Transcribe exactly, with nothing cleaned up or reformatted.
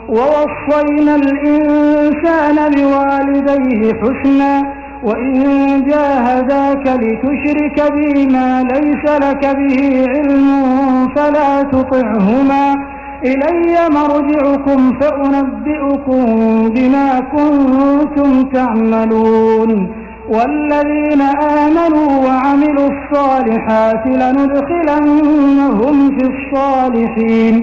ووصينا الإنسان بوالديه حسنا وإن جاهداك لتشرك بي ما ليس لك به علم فلا تطعهما إلي مرجعكم فأنبئكم بما كنتم تعملون والذين آمنوا وعملوا الصالحات لندخلنهم في الصالحين